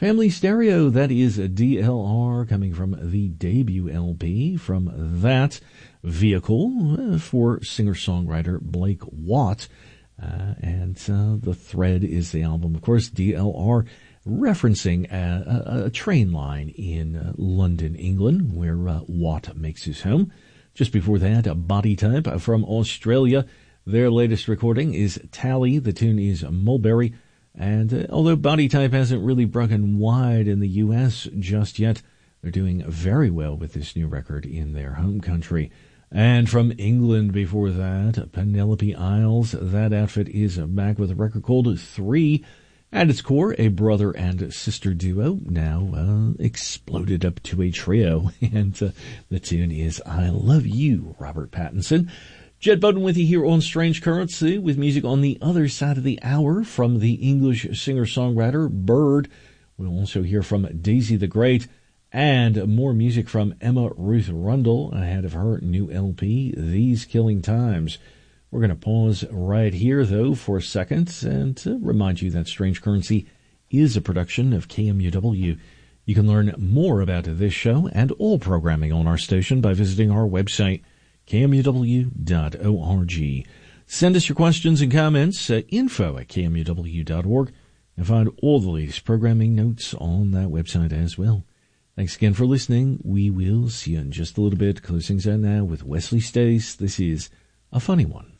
Family Stereo, that is a DLR coming from the debut LP from that vehicle for singer-songwriter Blake Watt. And The Thread is the album. Of course, DLR referencing a train line in London, England, where Watt makes his home. Just before that, Body Type from Australia. Their latest recording is Tally. The tune is Mulberry. And although Body Type hasn't really broken wide in the U.S. just yet, they're doing very well with this new record in their home country. And from England before that, Penelope Isles. That outfit is back with a record called 3. At its core, a brother and sister duo, now exploded up to a trio. And the tune is I Love You, Robert Pattinson. Jed Bowden with you here on Strange Currency with music on the other side of the hour from the English singer-songwriter Bird. We'll also hear from Daisy the Great and more music from Emma Ruth Rundle ahead of her new LP, These Killing Times. We're going to pause right here, though, for a second and remind you that Strange Currency is a production of KMUW. You can learn more about this show and all programming on our station by visiting our website, KMUW.org. Send us your questions and comments at info@KMUW.org and find all the latest programming notes on that website as well. Thanks again for listening. We will see you in just a little bit. Closings out now with Wesley Stace. This is A Funny One.